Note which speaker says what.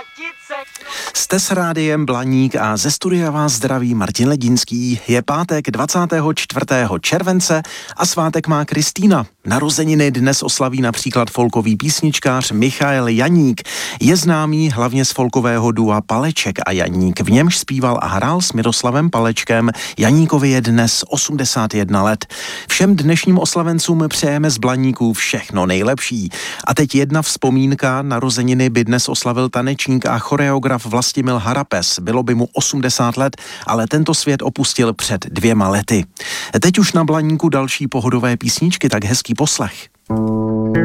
Speaker 1: Jste s rádiem Blaník a ze studia vás zdraví Martin Ledinský. Je pátek 24. července a svátek má Kristýna. Narozeniny dnes oslaví například folkový písničkář Michael Janík. Je známý hlavně z folkového dua Paleček a Janík. V němž zpíval a hrál s Miroslavem Palečkem. Janíkovi je dnes 81 let. Všem dnešním oslavencům přejeme z Blaníků všechno nejlepší. A teď jedna vzpomínka. Narozeniny by dnes oslavil tanečník a choreograf Vlastimil Harapes. Bylo by mu 80 let, ale tento svět opustil před 2 lety. Teď už na Blaníku další pohodové písničky, tak hezký poslech.